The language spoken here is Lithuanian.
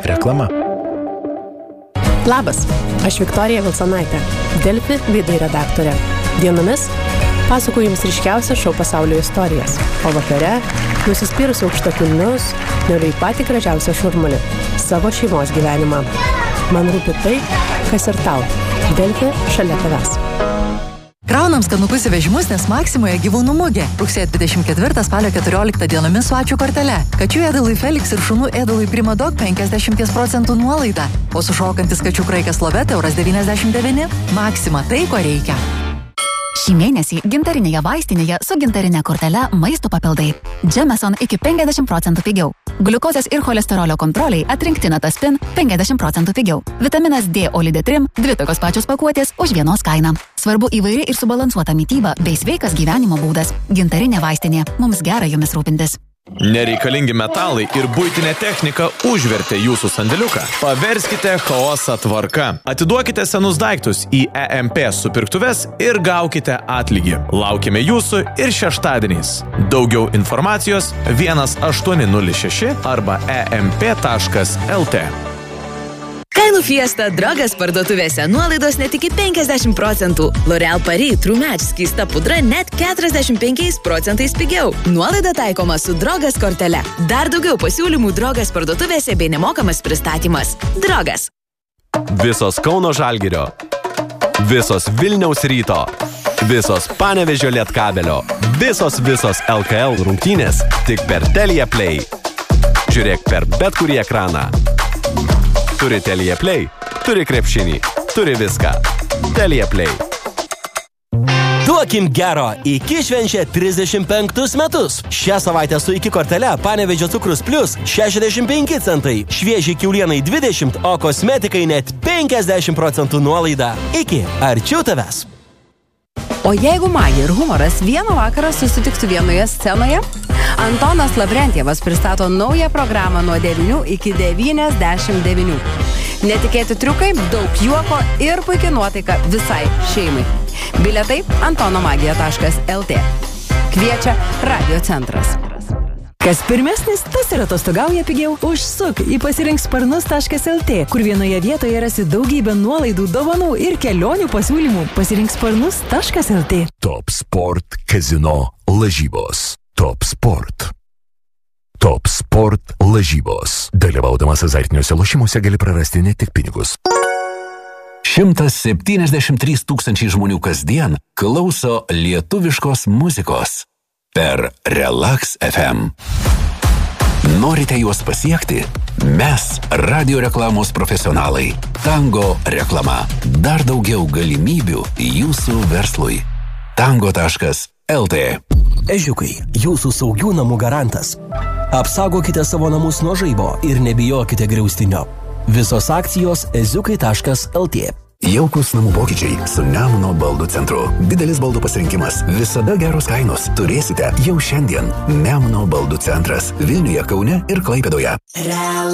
Reklama. Labas, aš Viktorija Vilsonaitė, Delfi laidų redaktorė. Dienomis pasakoju jums ryškiausias šou pasaulio istorijas, o vakare nusispyrusi aukštakulnius, noriu į patį gražiausią šurmulį – savo šeimos gyvenimą. Man rūpi tai, kas ir tau. Delfi šalia tavęs. Kraunam skanukus į vežimus, nes Maksimoje gyvūnų mugė. Rugsėjo 24 spalio 14 dienomis su ačiū kortele. Kačių ėdalui Felix ir šunų ėdalui Primadog 50% nuolaida. O sušokantis kačių kraikas Loveta €99. Maksima, tai ko reikia. Šį mėnesį gintarinėje vaistinėje su gintarinė kortele maisto papildai. Jameson iki 50% pigiau. Gliukozės ir cholesterolio kontroliai atrinkti Nataspin 50% pigiau. Vitaminas D Olidetrim 2 tokios pačios pakuotės už vienos kainą. Svarbu įvairi ir subalansuota mityba bei sveikas gyvenimo būdas. Gintarinė vaistinė. Mums gera jumis rūpintis. Nereikalingi metalai ir buitinė technika užvertė jūsų sandėliuką. Paverskite chaosą tvarka. Atiduokite senus daiktus į EMP supirktuves ir gaukite atlygį. Laukime jūsų ir šeštadieniais. Daugiau informacijos 1806 arba emp.lt. Kainų fiesta Drogas parduotuvėse. Nuolaidos net iki 50%. L'Oreal Paris True Match skysta pudra net 45% pigiau. Nuolaida taikoma su Drogas kortele. Dar daugiau pasiūlymų Drogas parduotuvėse bei nemokamas pristatymas. Drogas. Visos Kauno Žalgirio. Visos Vilniaus Ryto. Visos Panevėžio Lietkabelio. Visos LKL rungtynės tik per Telia Play. Žiūrėk per bet kurį ekraną. Turi Telia Play, turi krepšinį, turi viską. Telia Play. Duokim gero, iki švenčia 35 metus. Šią savaitę su iki kortele Panevėžio cukrus plus 65 centai, švieži kiaulienai 20, o kosmetikai net 50% nuolaida. Iki, arčiau tavęs. O jeigu magija ir humoras vieną vakarą susitiktų vienoje scenoje? Antonas Lavrentievas pristato naują programą nuo 9 iki 99. Netikėti triukai, daug juoko ir puikia nuotaika visai šeimai. Bilietai antonomagija.lt. Kviečia Radio centras. Kas pirmesnis, tas ir atostogauja pigiau. Užsuk į pasirinksparnus.lt, kur vienoje vietoje rasi daugybę nuolaidų, dovanų ir kelionių pasiūlymų. Pasirinksparnus.lt. Top Sport Casino lažybos. Top Sport. Top Sport lažybos. Dalyvaudamas azartiniuose lošimuose gali prarasti ne tik pinigus. 173 000 žmonių kasdien klauso lietuviškos muzikos per Relax FM. Norite juos pasiekti? Mes, radio reklamos profesionalai. Tango reklama. Dar daugiau galimybių jūsų verslui. Tango.lt. Ežiukai, jūsų saugių namų garantas. Apsaugokite savo namus nuo žaibo ir nebijokite griaustinio. Visos akcijos eziukai.lt. Jaukus namų pokyčiai su Nemuno baldų centru. Didelis baldų pasirinkimas, visada geros kainos. Turėsite jau šiandien. Nemuno baldų centras Vilniuje, Kaune ir Klaipėdoje.